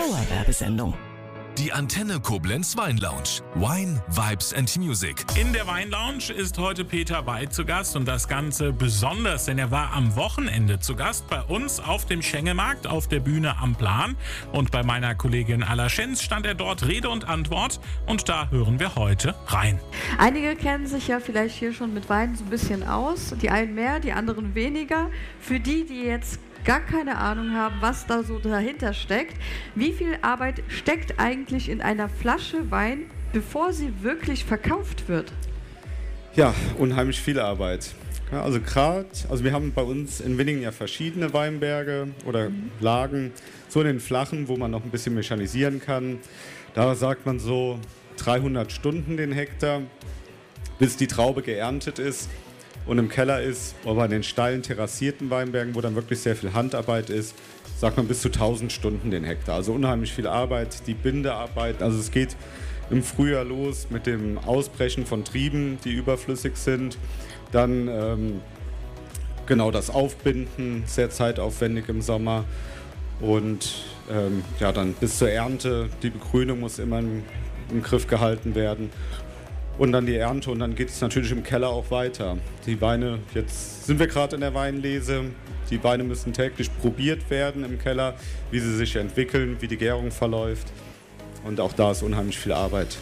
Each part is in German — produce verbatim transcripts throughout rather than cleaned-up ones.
Dauerwerbesendung. Die Antenne Koblenz Weinlounge. Wine, Vibes and Music. In der Weinlounge ist heute Peter Wey zu Gast und das Ganze besonders, denn er war am Wochenende zu Gast bei uns auf dem Schengelmarkt auf der Bühne am Plan. Und bei meiner Kollegin Alla Schenz stand er dort Rede und Antwort und da hören wir heute rein. Einige kennen sich ja vielleicht hier schon mit Wein so ein bisschen aus, die einen mehr, die anderen weniger. Für die, die jetzt gar keine Ahnung haben, was da so dahinter steckt. Wie viel Arbeit steckt eigentlich in einer Flasche Wein, bevor sie wirklich verkauft wird? Ja, unheimlich viel Arbeit. Ja, also gerade, also wir haben bei uns in Winningen ja verschiedene Weinberge oder mhm. Lagen, so in den flachen, wo man noch ein bisschen mechanisieren kann. Da sagt man so dreihundert Stunden den Hektar, bis die Traube geerntet ist und im Keller ist, aber bei den steilen, terrassierten Weinbergen, wo dann wirklich sehr viel Handarbeit ist, sagt man bis zu tausend Stunden den Hektar. Also unheimlich viel Arbeit, die Bindearbeit. Also es geht im Frühjahr los mit dem Ausbrechen von Trieben, die überflüssig sind. Dann ähm, genau das Aufbinden, sehr zeitaufwendig im Sommer. Und ähm, ja, dann bis zur Ernte, die Begrünung muss immer im, im Griff gehalten werden. Und dann die Ernte und dann geht es natürlich im Keller auch weiter. Die Weine, jetzt sind wir gerade in der Weinlese, die Weine müssen täglich probiert werden im Keller, wie sie sich entwickeln, wie die Gärung verläuft. Und auch da ist unheimlich viel Arbeit.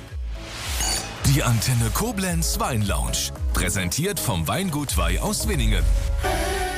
Die Antenne Koblenz Weinlounge, präsentiert vom Weingut Wey aus Winningen.